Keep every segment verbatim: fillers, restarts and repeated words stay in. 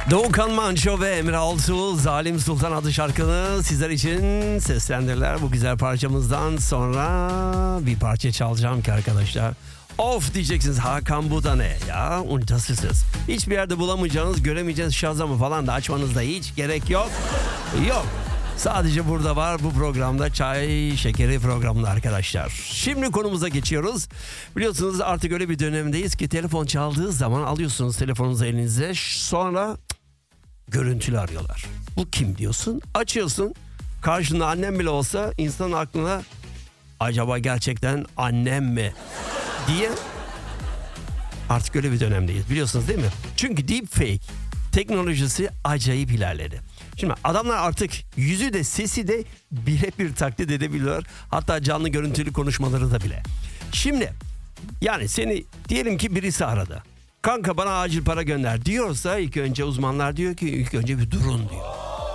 Doğukan Manço ve Emre Altuğ Zalim Sultan adlı şarkını sizler için seslendirdiler. Bu güzel parçamızdan sonra bir parça çalacağım ki arkadaşlar. Of diyeceksiniz, Hakan bu da ne ya, untasısız. Hiçbir yerde bulamayacağınız, göremeyeceğiniz Shazam'ı falan da açmanızda hiç gerek yok. Yok. Sadece burada var, bu programda Çay Şekeri programında arkadaşlar. Şimdi konumuza geçiyoruz. Biliyorsunuz artık öyle bir dönemdeyiz ki telefon çaldığı zaman alıyorsunuz telefonunuzu elinize, sonra cık, görüntülü arıyorlar. Bu kim diyorsun? Açıyorsun. Karşında annem bile olsa insanın aklına acaba gerçekten annem mi diye, artık öyle bir dönemdeyiz biliyorsunuz değil mi? Çünkü deepfake teknolojisi acayip ilerledi. Şimdi adamlar artık yüzü de sesi de birebir taklit edebiliyor. Hatta canlı görüntülü konuşmaları da bile. Şimdi yani seni diyelim ki birisi aradı. Kanka bana acil para gönder diyorsa ilk önce uzmanlar diyor ki ilk önce bir durun diyor.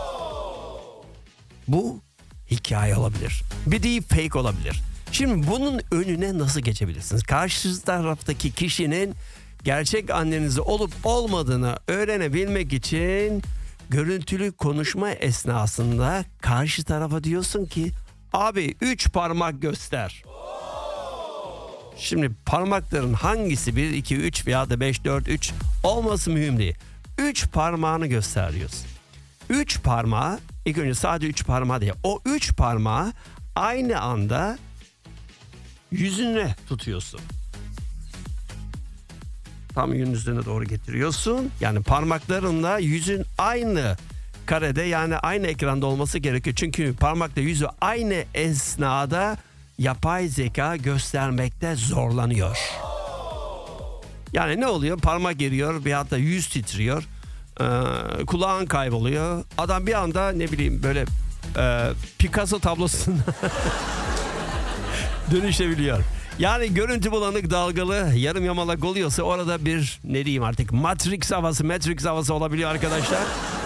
Bu hikaye olabilir. Bir deepfake olabilir. Şimdi bunun önüne nasıl geçebilirsiniz? Karşı taraftaki kişinin gerçek anneniz olup olmadığını öğrenebilmek için görüntülü konuşma esnasında karşı tarafa diyorsun ki abi üç parmak göster. Şimdi parmakların hangisi bir, iki, üç veya da beş, dört, üç olması mühim değil. üç parmağını gösteriyorsun. üç parmağı, ilk önce sadece üç parmağı değil. O üç parmağı aynı anda yüzüne tutuyorsun. Tam yüzün üzerine doğru getiriyorsun. Yani parmaklarınla yüzün aynı karede, yani aynı ekranda olması gerekiyor. Çünkü parmakla yüzü aynı esnada yapay zeka göstermekte zorlanıyor. Yani ne oluyor? Parmak geriyor veyahut da yüz titriyor. Ee, kulağın kayboluyor. Adam bir anda ne bileyim böyle e, Picasso tablosuna dönüşebiliyor. Yani görüntü bulanık, dalgalı, yarım yamalak oluyorsa orada bir ne diyeyim artık Matrix havası, Matrix havası olabiliyor arkadaşlar.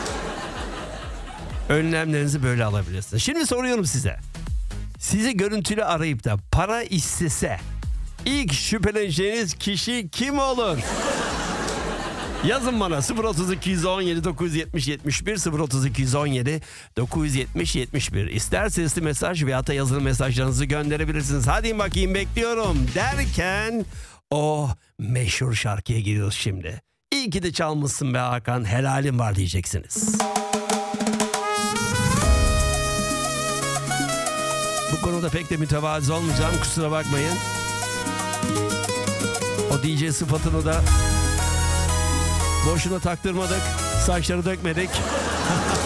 Önlemlerinizi böyle alabilirsiniz. Şimdi soruyorum size. Sizi görüntülü arayıp da para istese ilk şüpheleneceğiniz kişi kim olur? Yazın bana sıfır otuz iki on yedi dokuz yetmiş yetmiş bir sıfır otuz iki on yedi dokuz yetmiş yetmiş bir. İster sesli mesaj veya da yazılı mesajlarınızı gönderebilirsiniz. Hadi bakayım, bekliyorum derken o meşhur şarkıya giriyoruz şimdi. İyi ki de çalmışsın be Hakan, helalim var diyeceksiniz. Bu konuda pek de mütevazı olmayacağım, kusura bakmayın. O D J sıfatını da boşuna taktırmadık, saçları dökmedik.